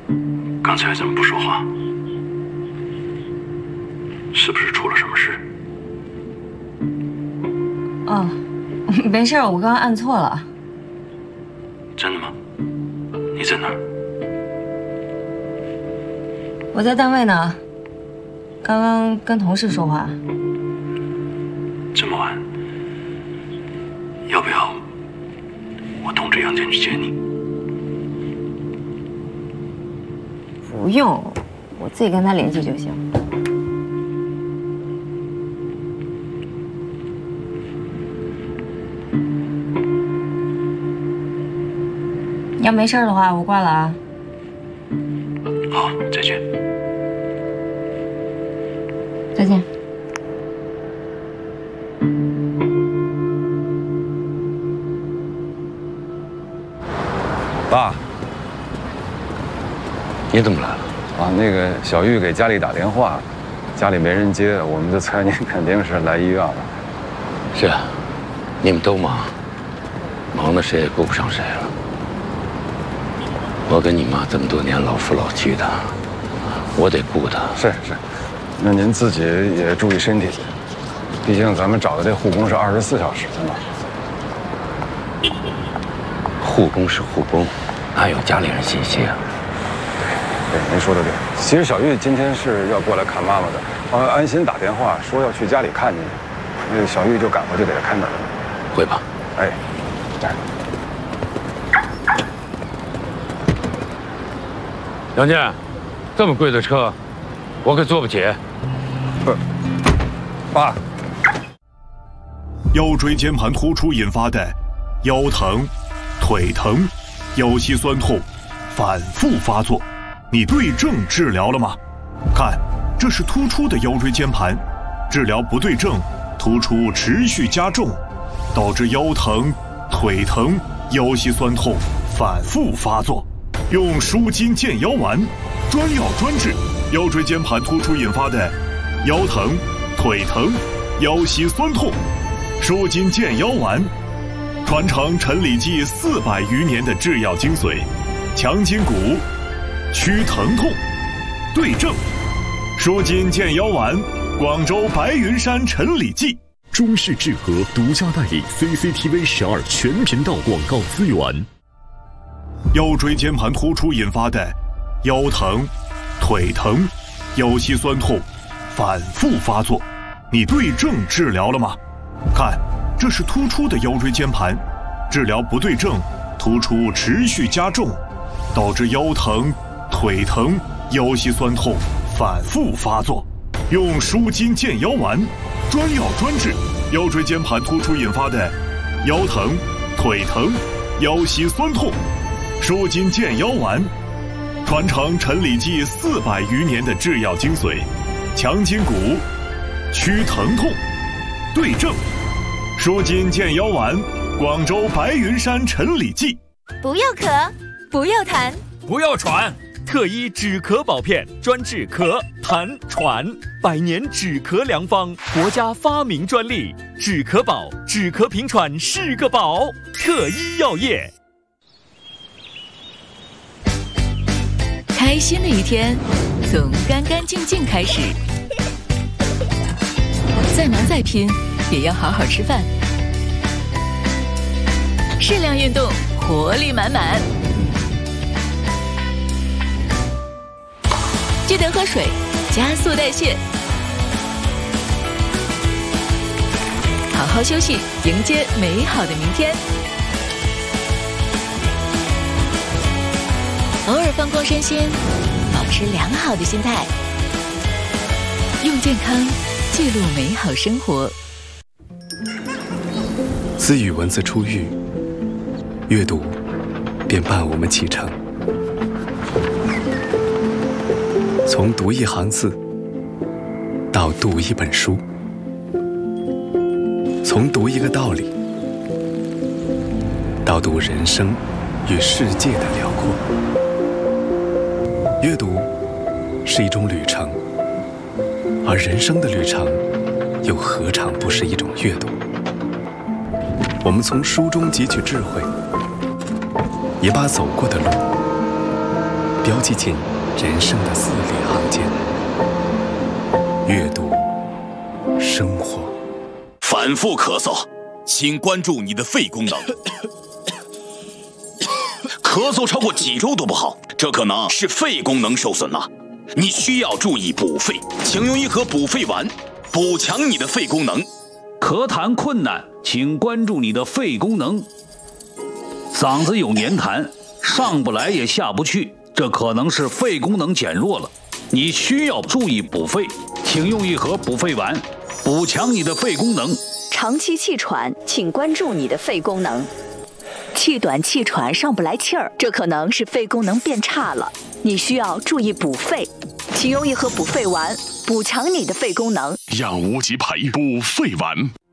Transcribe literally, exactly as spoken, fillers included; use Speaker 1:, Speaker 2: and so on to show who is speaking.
Speaker 1: 刚才怎么不说话？是不是出了什么事？
Speaker 2: 哦，没事，我刚刚按错了。
Speaker 1: 真的吗？你在哪儿？
Speaker 2: 我在单位呢，刚刚跟同事说话。
Speaker 1: 这么晚，要不要我通知杨建去接你？
Speaker 2: 不用，我自己跟他联系就行。要没事的话，我挂了啊。
Speaker 1: 好，再见。
Speaker 2: 再见。
Speaker 3: 爸，
Speaker 4: 你怎么来了？
Speaker 3: 啊，那个小玉给家里打电话，家里没人接，我们就猜您肯定是来医院了。
Speaker 4: 是啊，你们都忙，忙的谁也顾不上谁了。我跟你妈这么多年老夫老妻的，我得顾她。
Speaker 3: 是是，那您自己也注意身体，毕竟咱们找的这护工是二十四小时的嘛。
Speaker 4: 护工是护工，哪有家里人信息啊？
Speaker 3: 对，您说的对。其实小玉今天是要过来看妈妈的，呃，安心打电话说要去家里看您，那个小玉就赶过去给她开门了。
Speaker 4: 会吧？
Speaker 3: 哎，哎。
Speaker 4: 杨建，这么贵的车，我可坐不起。
Speaker 3: 不，爸。
Speaker 5: 腰椎间盘突出引发的腰疼、腿疼、腰膝酸痛反复发作，你对症治疗了吗？看，这是突出的腰椎间盘，治疗不对症，突出持续加重，导致腰疼、腿疼、腰膝酸痛反复发作。用舒筋健腰丸，专药专治腰椎间盘突出引发的腰疼、腿疼、腰膝酸痛。舒筋健腰丸，传承陈李济四百余年的制药精髓，强筋骨，祛疼痛，对症。舒筋健腰丸，广州白云山陈李济。
Speaker 6: 中视智和独家代理 C C T V 十二全频道广告资源。
Speaker 5: 腰椎间盘突出引发的腰疼、腿疼、腰膝酸痛反复发作，你对症治疗了吗？看，这是突出的腰椎间盘，治疗不对症，突出持续加重，导致腰疼、腿疼、腰膝酸痛反复发作。用舒筋健腰丸，专药专治腰椎间盘突出引发的腰疼、腿疼、腰膝酸痛。舒筋健腰丸，传承陈李济四百余年的制药精髓，强筋骨，祛疼痛，对症。舒筋健腰丸，广州白云山陈李济。
Speaker 7: 不要咳，不要痰，
Speaker 8: 不要喘，特医止咳保片，专治咳、痰、喘，百年止咳良方，国家发明专利，止咳宝，止咳平喘是个宝。特医药业。
Speaker 9: 开心的一天，从干干净净开始。再忙再拼，也要好好吃饭。适量运动，活力满满。记得喝水，加速代谢。好好休息，迎接美好的明天。偶尔放空身心，保持良好的心态，用健康记录美好生活。
Speaker 10: 自与文字初遇，阅读便伴我们启程。从读一行字到读一本书，从读一个道理到读人生与世界的辽阔。阅读是一种旅程，而人生的旅程又何尝不是一种阅读？我们从书中汲取智慧，也把走过的路标记进人生的字里行间。阅读，生活。
Speaker 11: 反复咳嗽，请关注你的肺功能。咳嗽超过几周都不好，这可能是肺功能受损了。你需要注意补肺，请用一盒补肺丸，补强你的肺功能。
Speaker 12: 咳痰困难，请关注你的肺功能。嗓子有黏痰，上不来也下不去，这可能是肺功能减弱了。你需要注意补肺，请用一盒补肺丸，补强你的肺功能。
Speaker 13: 长期气喘，请关注你的肺功能。气短气喘上不来气儿，这可能是肺功能变差了，你需要注意补肺，请用一盒补肺丸，补强你的肺功能。
Speaker 5: 让无极牌补肺丸。